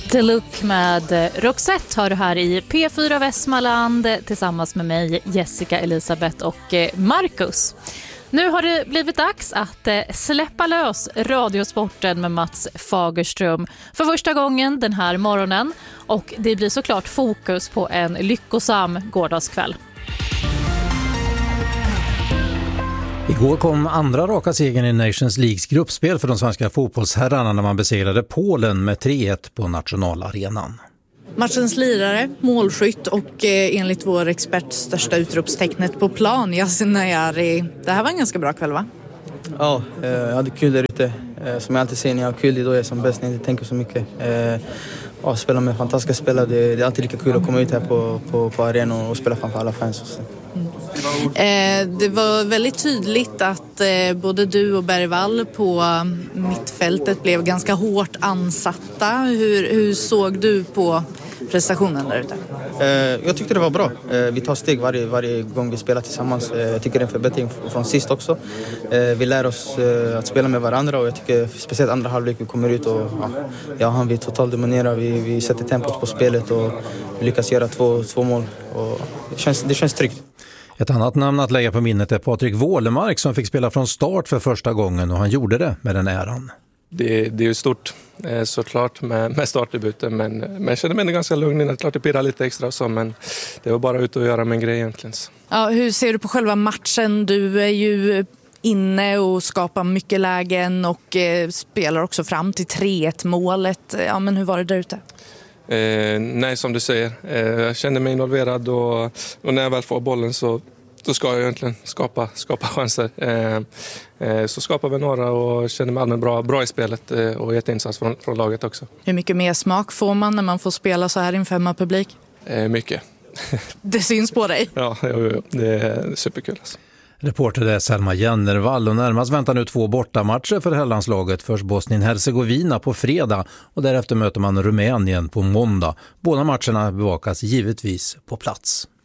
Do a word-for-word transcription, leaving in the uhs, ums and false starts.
The Look med Roxette har du här i P fyra Västmanland tillsammans med mig, Jessica, Elisabeth och Marcus. Nu har det blivit dags att släppa lös radiosporten med Mats Fagerström för första gången den här morgonen, och det blir såklart fokus på en lyckosam gårdagskväll. Igår kom andra raka segern i Nations Leagues gruppspel för de svenska fotbollsherrarna när man besegrade Polen med tre ett på nationalarenan. Matchens lirare, målskytt och eh, enligt vår expert största utropstecknet på plan, Yasin Ayari. Det här var en ganska bra kväll, va? Ja, eh, jag hade kul där ute. Eh, som jag alltid säger, när jag har kul, det är då jag är som bäst, när jag inte tänker så mycket. Eh, ja, spela med fantastiska spelare, det, det är alltid lika kul att komma ut här på, på, på arenan och spela framför alla fans. Och så. Mm. Eh, det var väldigt tydligt att eh, både du och Bergvall på mittfältet blev ganska hårt ansatta. Hur, hur såg du på prestationen där ute? Eh, jag tyckte det var bra. Eh, vi tar steg varje, varje gång vi spelar tillsammans. Eh, jag tycker det är en förbättring från sist också. Eh, vi lär oss eh, att spela med varandra, och jag tycker speciellt andra halvlek vi kommer ut och ja, ja, han vi totalt dominerar. Vi, vi sätter tempot på spelet och vi lyckas göra två, två mål. Och det, känns, det känns tryggt. Ett annat namn att lägga på minnet är Patrik Wålemark som fick spela från start för första gången, och han gjorde det med den äran. Det, det är ju stort såklart med, med startdebuten, men, men jag kände mig ganska lugn innan. Klart det pirrar lite extra och så, men det var bara ut och göra med en grej egentligen. Ja, hur ser du på själva matchen? Du är ju inne och skapar mycket lägen och eh, spelar också fram till tre ett målet. Ja, men hur var det där ute? Eh, nej, som du säger. Eh, jag kände mig involverad och, och när jag väl får bollen så då ska jag egentligen skapa, skapa chanser. Eh, eh, så skapar vi några och känner mig allmänt bra, bra i spelet eh, och jätteinsats från, från laget också. Hur mycket mer smak får man när man får spela så här inför hemmapublik? Eh, mycket. Det syns på dig. Ja, jo, jo, det är superkul. Alltså. Reporter är Selma Jennervall, och närmast väntar nu två bortamatcher för herrlandslaget. Först Bosnien-Hercegovina på fredag och därefter möter man Rumänien på måndag. Båda matcherna bevakas givetvis på plats.